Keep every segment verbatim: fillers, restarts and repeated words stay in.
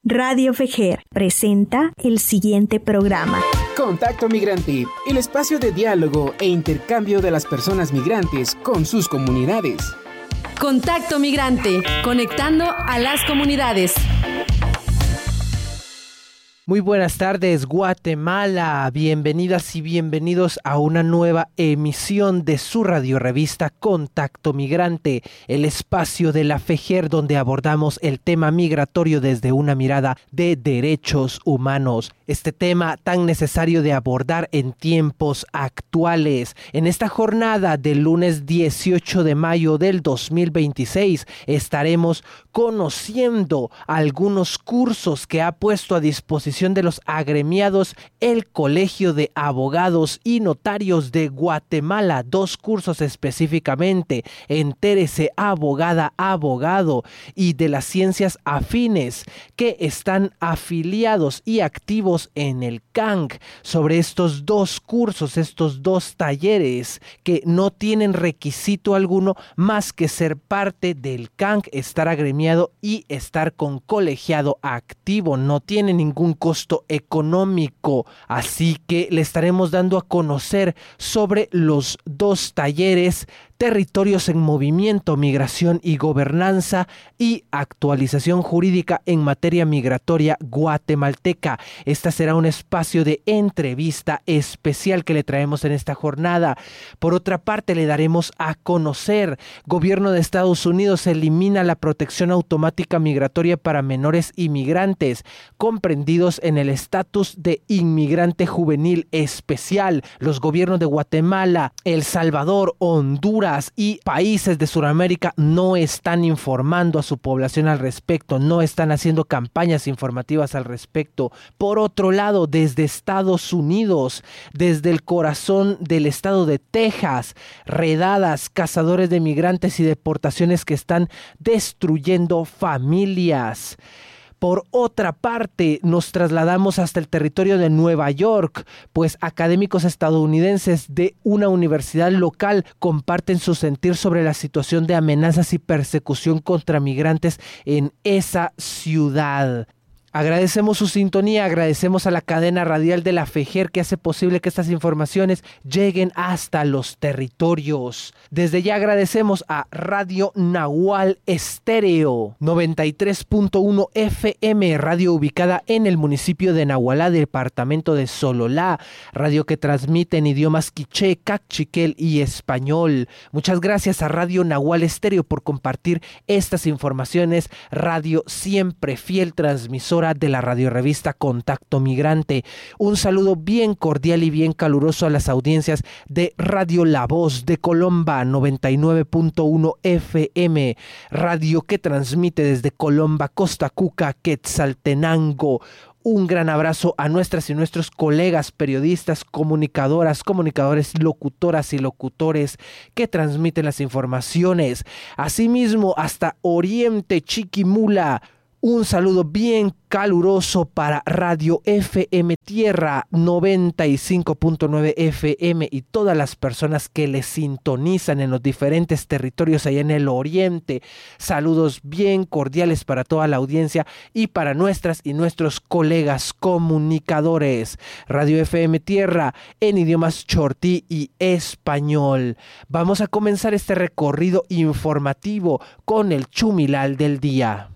Radio Fejer presenta el siguiente programa. Contacto Migrante, el espacio de diálogo e intercambio de las personas migrantes con sus comunidades. Contacto Migrante, conectando a las comunidades. Muy buenas tardes, Guatemala. Bienvenidas y bienvenidos a una nueva emisión de su radiorevista Contacto Migrante, el espacio de la Fejer donde abordamos el tema migratorio desde una mirada de derechos humanos. Este tema tan necesario de abordar en tiempos actuales. En esta jornada del lunes dieciocho de mayo del dos mil veintiséis estaremos conociendo algunos cursos que ha puesto a disposición de los agremiados el Colegio de Abogados y Notarios de Guatemala. Dos cursos específicamente: Entérese Abogada, Abogado, y de las ciencias afines, que están afiliados y activos en el C A N C. Sobre estos dos cursos, estos dos talleres que no tienen requisito alguno más que ser parte del C A N C, estar agremiado y estar con colegiado activo, no tiene ningún costo económico, así que le estaremos dando a conocer sobre los dos talleres: Territorios en Movimiento, Migración y Gobernanza, y Actualización Jurídica en Materia Migratoria Guatemalteca. Esta será un espacio de entrevista especial que le traemos en esta jornada. Por otra parte, le daremos a conocer: Gobierno de Estados Unidos elimina la protección automática migratoria para menores inmigrantes comprendidos en el estatus de inmigrante juvenil especial. Los gobiernos de Guatemala, El Salvador, Honduras y países de Sudamérica no están informando a su población al respecto, no están haciendo campañas informativas al respecto. Por otro lado, desde Estados Unidos, desde el corazón del estado de Texas, redadas, cazadores de migrantes y deportaciones que están destruyendo familias. Por otra parte, nos trasladamos hasta el territorio de Nueva York, pues académicos estadounidenses de una universidad local comparten su sentir sobre la situación de amenazas y persecución contra migrantes en esa ciudad. Agradecemos su sintonía, agradecemos a la cadena radial de la Fejer que hace posible que estas informaciones lleguen hasta los territorios. Desde ya agradecemos a Radio Nahual Estéreo noventa y tres punto uno F M, radio ubicada en el municipio de Nahualá, departamento de Sololá, radio que transmite en idiomas quiché, cachiquel y español. Muchas gracias a Radio Nahual Estéreo por compartir estas informaciones, radio siempre fiel transmisora de la radiorevista Contacto Migrante. Un saludo bien cordial y bien caluroso a las audiencias de Radio La Voz de Colomba noventa y nueve punto uno F M, radio que transmite desde Colomba, Costa Cuca, Quetzaltenango. Un gran abrazo a nuestras y nuestros colegas periodistas, comunicadoras, comunicadores, locutoras y locutores que transmiten las informaciones. Asimismo, hasta Oriente, Chiquimula. Un saludo bien caluroso para Radio F M Tierra noventa y cinco punto nueve F M y todas las personas que les sintonizan en los diferentes territorios allá en el oriente. Saludos bien cordiales para toda la audiencia y para nuestras y nuestros colegas comunicadores. Radio F M Tierra en idiomas chortí y español. Vamos a comenzar este recorrido informativo con el chumilal del día.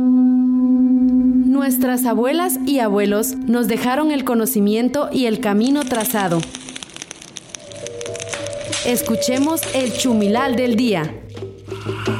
Nuestras abuelas y abuelos nos dejaron el conocimiento y el camino trazado. Escuchemos el chumilal del día.